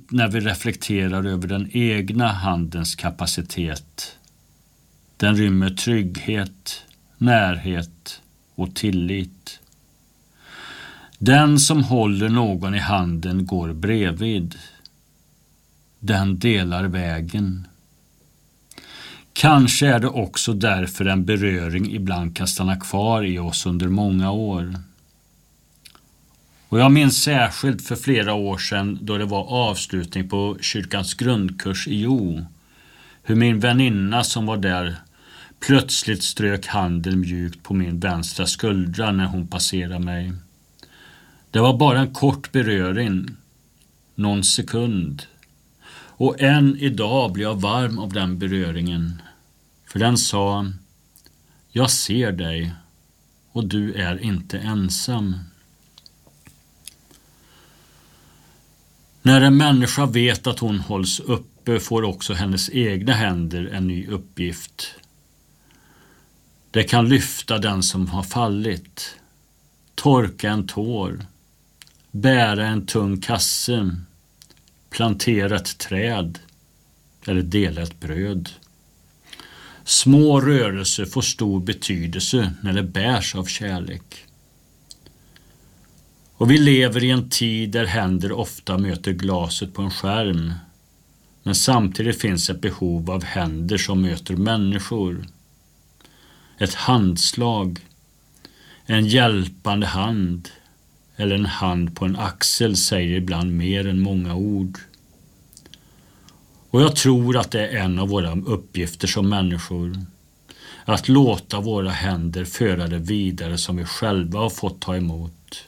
när vi reflekterar över den egna handens kapacitet. Den rymmer trygghet, närhet och tillit. Den som håller någon i handen går bredvid. Den delar vägen. Kanske är det också därför en beröring ibland kan stanna kvar i oss under många år. Och jag minns särskilt för flera år sedan då det var avslutning på kyrkans grundkurs i Jo, hur min väninna som var där plötsligt strök handen mjukt på min vänstra skuldra när hon passerade mig. Det var bara en kort beröring, någon sekund. Och än idag blir jag varm av den beröringen. För den sa: jag ser dig och du är inte ensam. När en människa vet att hon hålls uppe får också hennes egna händer en ny uppgift. Det kan lyfta den som har fallit, torka en tår, bära en tung kasse, plantera ett träd eller dela ett bröd. Små rörelser får stor betydelse när det bärs av kärlek. Och vi lever i en tid där händer ofta möter glaset på en skärm, men samtidigt finns ett behov av händer som möter människor. Ett handslag, en hjälpande hand eller en hand på en axel säger ibland mer än många ord. Och jag tror att det är en av våra uppgifter som människor, att låta våra händer föra det vidare som vi själva har fått ta emot.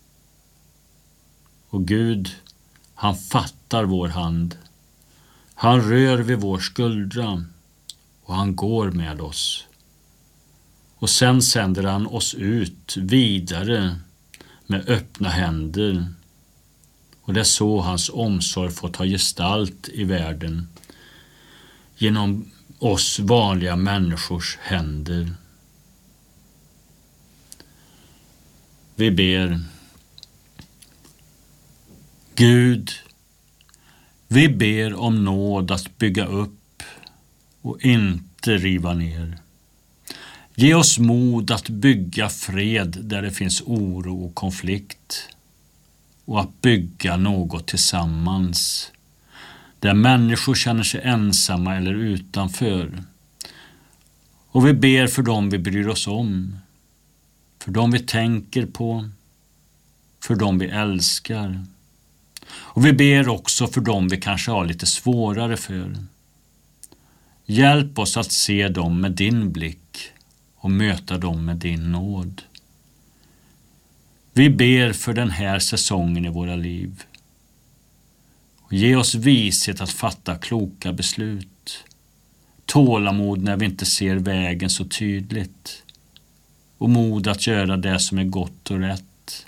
Och Gud, han fattar vår hand. Han rör vid vår skuldra och han går med oss. Och sen sänder han oss ut vidare med öppna händer. Och det är så hans omsorg får ta gestalt i världen. Genom oss vanliga människors händer. Vi ber. Gud, vi ber om nåd att bygga upp och inte riva ner. Ge oss mod att bygga fred där det finns oro och konflikt. Och att bygga något tillsammans. Där människor känner sig ensamma eller utanför. Och vi ber för dem vi bryr oss om. För dem vi tänker på. För dem vi älskar. Och vi ber också för dem vi kanske har lite svårare för. Hjälp oss att se dem med din blick och möta dem med din nåd. Vi ber för den här säsongen i våra liv. Och ge oss vishet att fatta kloka beslut. Tålamod när vi inte ser vägen så tydligt. Och mod att göra det som är gott och rätt.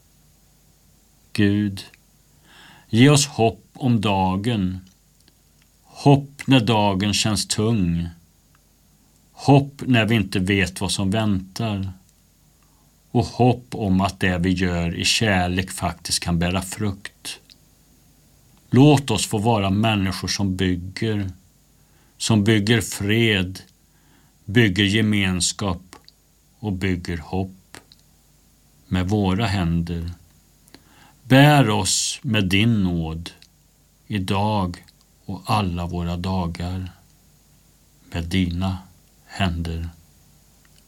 Gud, ge oss hopp om dagen. Hopp när dagen känns tung. Hopp när vi inte vet vad som väntar. Och hopp om att det vi gör i kärlek faktiskt kan bära frukt. Låt oss få vara människor som bygger fred, bygger gemenskap och bygger hopp med våra händer. Bär oss med din nåd idag och alla våra dagar med dina händer.